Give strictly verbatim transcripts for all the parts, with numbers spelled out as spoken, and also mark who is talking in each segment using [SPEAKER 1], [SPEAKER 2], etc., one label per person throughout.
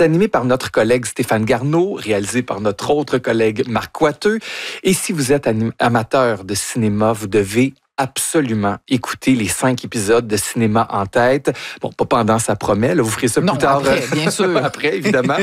[SPEAKER 1] C'est animé par notre collègue Stéphane Garneau, réalisé par notre autre collègue Marc Coiteux. Et si vous êtes anim- amateur de cinéma, vous devez absolument écouter les cinq épisodes de Cinéma en tête. Bon, pas pendant ça promet, là, vous ferez ça
[SPEAKER 2] non,
[SPEAKER 1] plus tard.
[SPEAKER 2] Après, bien sûr.
[SPEAKER 1] Après, évidemment.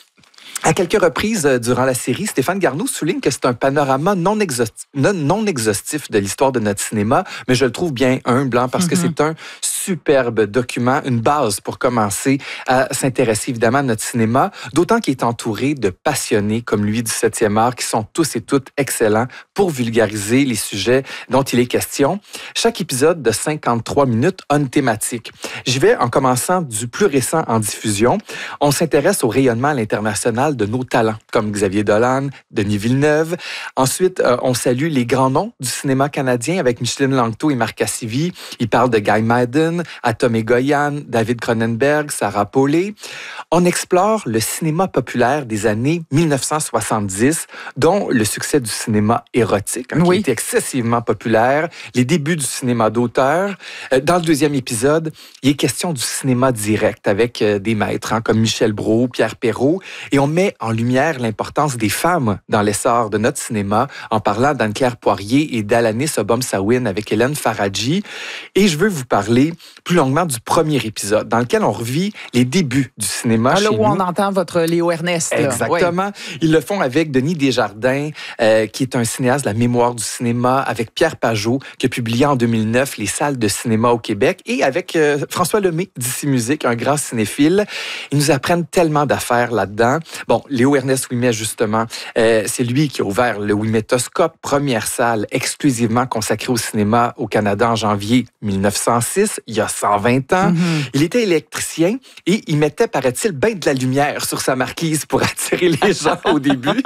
[SPEAKER 1] À quelques reprises euh, durant la série, Stéphane Garneau souligne que c'est un panorama non exhaustif, non, non exhaustif de l'histoire de notre cinéma, mais je le trouve bien humble, hein, parce mm-hmm. que c'est un superbe document, une base pour commencer à s'intéresser évidemment à notre cinéma, d'autant qu'il est entouré de passionnés comme lui du septième art qui sont tous et toutes excellents pour vulgariser les sujets dont il est question. Chaque épisode de cinquante-trois minutes a une thématique. J'y vais en commençant du plus récent en diffusion. On s'intéresse au rayonnement à l'international de nos talents, comme Xavier Dolan, Denis Villeneuve. Ensuite, euh, on salue les grands noms du cinéma canadien avec Micheline Langto et Marc Cassivi. Il parle de Guy Maddin, Atom Egoyan, David Cronenberg, Sarah Polley. On explore le cinéma populaire des années mille neuf cent soixante-dix, dont le succès du cinéma érotique, hein, oui. qui était excessivement populaire, les débuts du cinéma d'auteur. Euh, dans le deuxième épisode, il est question du cinéma direct avec euh, des maîtres hein, comme Michel Brault, Pierre Perrault, et on met en lumière l'importance des femmes dans l'essor de notre cinéma en parlant d'Anne-Claire Poirier et d'Alanis Obomsawin avec Hélène Faradji. Et je veux vous parler plus longuement du premier épisode dans lequel on revit les débuts du cinéma
[SPEAKER 2] ah,
[SPEAKER 1] chez
[SPEAKER 2] là où
[SPEAKER 1] nous.
[SPEAKER 2] On entend votre Léo Ernest. Là.
[SPEAKER 1] Exactement. Oui. Ils le font avec Denis Desjardins, euh, qui est un cinéaste de la mémoire du cinéma, avec Pierre Pajot, qui a publié en deux mille neuf Les salles de cinéma au Québec, et avec euh, François Lemay d'Ici Musique, un grand cinéphile. Ils nous apprennent tellement d'affaires là-dedans. Bon, Léo Ernest Ouimet, justement, euh, c'est lui qui a ouvert le Ouimetoscope, première salle exclusivement consacrée au cinéma au Canada en janvier mille neuf cent six, il y a cent vingt ans. Mm-hmm. Il était électricien et il mettait, paraît-il, bien de la lumière sur sa marquise pour attirer les gens au début.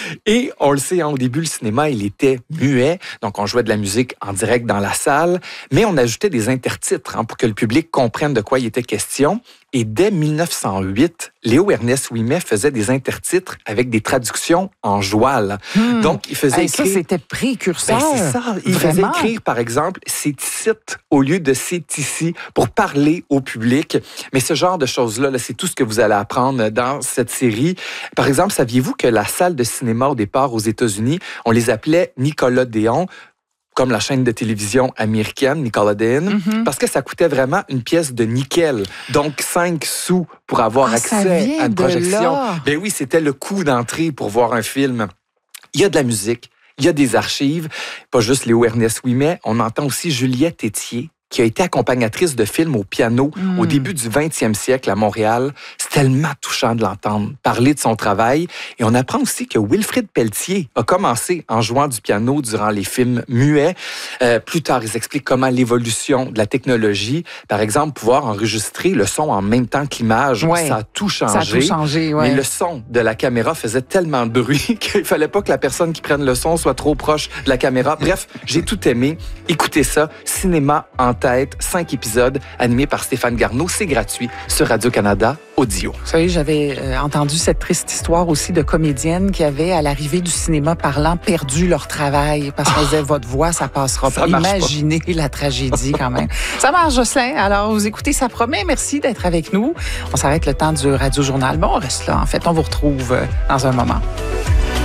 [SPEAKER 1] Et on le sait, hein, au début, le cinéma, il était muet, donc on jouait de la musique en direct dans la salle, mais on ajoutait des intertitres hein, pour que le public comprenne de quoi il était question. Et dès mille neuf cent huit, Léo Ernest Ouimet faisait des intertitres avec des traductions en joual. Hmm. Donc, il faisait
[SPEAKER 2] hey,
[SPEAKER 1] écrire...
[SPEAKER 2] Ça, c'était précurseur.
[SPEAKER 1] Ben, c'est ça. Il Vraiment? faisait écrire, par exemple, « c'est ici » au lieu de « c'est ici » pour parler au public. Mais ce genre de choses-là, là, c'est tout ce que vous allez apprendre dans cette série. Par exemple, saviez-vous que la salle de cinéma, au départ, aux États-Unis, on les appelait Nickelodeon, comme la chaîne de télévision américaine, Nickelodeon, mm-hmm. parce que ça coûtait vraiment une pièce de nickel. Donc, cinq sous pour avoir
[SPEAKER 2] ah,
[SPEAKER 1] accès à une projection. Ben oui, c'était le coût d'entrée pour voir un film. Il y a de la musique, il y a des archives, pas juste Léo Ernest Ouimet, on entend aussi Juliette Etier, qui a été accompagnatrice de films au piano mm. au début du vingtième siècle à Montréal. C'est tellement touchant de l'entendre parler de son travail. Et on apprend aussi que Wilfrid Pelletier a commencé en jouant du piano durant les films muets. Euh, plus tard, ils expliquent comment l'évolution de la technologie, par exemple, pouvoir enregistrer le son en même temps que l'image, ouais. ça a tout changé.
[SPEAKER 2] Ça a tout changé, ouais.
[SPEAKER 1] Mais le son de la caméra faisait tellement de bruit qu'il fallait pas que la personne qui prenne le son soit trop proche de la caméra. Bref, j'ai tout aimé. Écoutez ça, Cinéma en tête, cinq épisodes animés par Stéphane Garneau. C'est gratuit sur Radio-Canada Audio.
[SPEAKER 2] Vous savez, j'avais euh, entendu cette triste histoire aussi de comédiennes qui avaient, à l'arrivée du cinéma parlant, perdu leur travail parce qu'on disait, votre voix, ça passera pas. Imaginez pas. La tragédie quand même. Ça marche, Jocelyn. Alors, vous écoutez, ça promet. Merci d'être avec nous. On s'arrête le temps du Radio-Journal. Bon, on reste là. En fait, on vous retrouve dans un moment.